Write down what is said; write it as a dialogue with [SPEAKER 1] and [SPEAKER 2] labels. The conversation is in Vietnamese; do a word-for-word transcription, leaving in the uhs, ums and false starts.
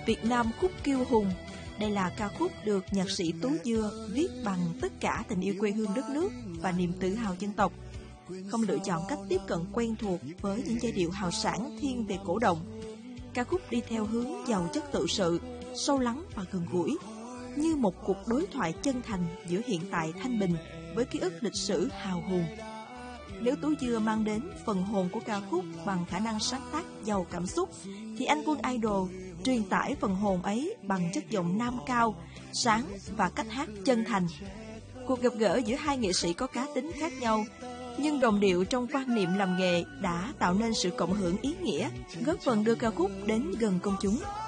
[SPEAKER 1] Việt Nam khúc kiêu hùng. Đây là ca khúc được nhạc sĩ Tú Dưa viết bằng tất cả tình yêu quê hương đất nước và niềm tự hào dân tộc. Không lựa chọn cách tiếp cận quen thuộc với những giai điệu hào sảng thiên về cổ động. Ca khúc đi theo hướng giàu chất tự sự, sâu lắng và gần gũi, như một cuộc đối thoại chân thành giữa hiện tại thanh bình với ký ức lịch sử hào hùng. Nếu Tú Dưa mang đến phần hồn của ca khúc bằng khả năng sáng tác giàu cảm xúc, thì Anh Quân Idol truyền tải phần hồn ấy bằng chất giọng nam cao, sáng và cách hát chân thành. Cuộc gặp gỡ giữa hai nghệ sĩ có cá tính khác nhau, nhưng đồng điệu trong quan niệm làm nghề đã tạo nên sự cộng hưởng ý nghĩa, góp phần đưa ca khúc đến gần công chúng.